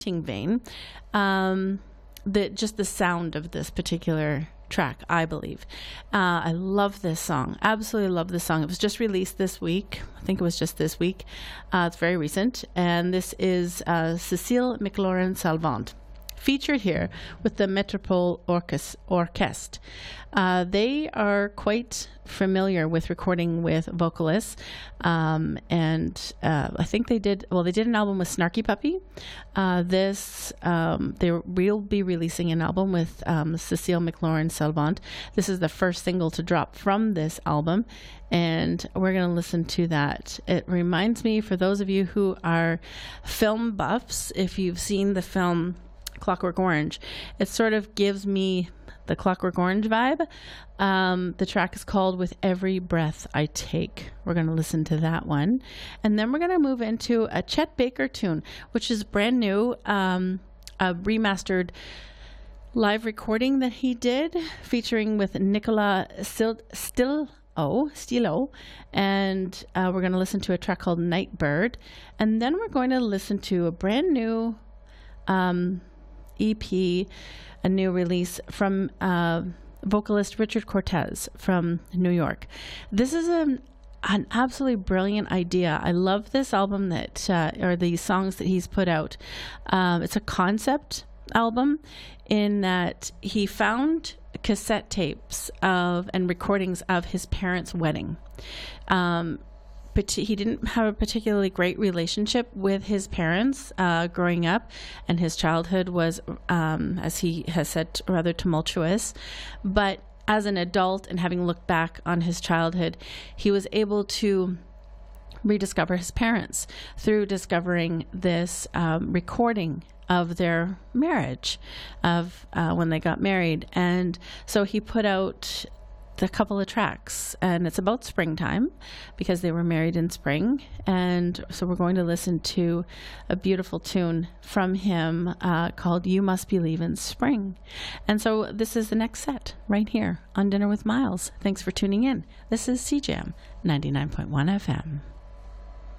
vein. Just the sound of this particular track, I believe. I love this song. Absolutely love this song. It was just released this week. I think it was just this week. It's very recent. And this is Cécile McLaurin-Salvant, featured here with the Metropole Orchestre. They are quite familiar with recording with vocalists, and I think they did an album with Snarky Puppy. They will be releasing an album with Cécile McLaurin-Salvant. This is the first single to drop from this album, and we're going to listen to that. It reminds me, for those of you who are film buffs, if you've seen the film Clockwork Orange, it sort of gives me the Clockwork Orange vibe. The track is called With Every Breath I Take. We're going to listen to that one. And then we're going to move into a Chet Baker tune, which is brand new, a remastered live recording that he did, featuring with Nicola Stilo. And we're going to listen to a track called Nightbird. And then we're going to listen to a brand new EP, a new release from vocalist Richard Cortez from New York. This is an absolutely brilliant idea. I love this album or the songs that he's put out. It's a concept album in that he found cassette tapes and recordings of his parents' wedding. But he didn't have a particularly great relationship with his parents growing up, and his childhood was, as he has said, rather tumultuous. But as an adult, and having looked back on his childhood, he was able to rediscover his parents through discovering this recording of their marriage, of when they got married. And so he put out a couple of tracks, and it's about springtime because they were married in spring. And so we're going to listen to a beautiful tune from him called You Must Believe in Spring. And so this is the next set right here on Dinner with Miles. Thanks for tuning in. This is CJAM 99.1 FM.